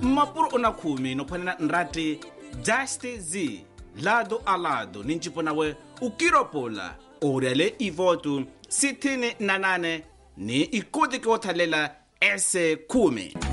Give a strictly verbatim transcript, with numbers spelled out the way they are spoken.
mapuro ona khumi no phanena nrati Just Z lado alado ninchipo nawe ukiropola oriale ivotu sithini nanane ni ikoti ke othalela ese khumi.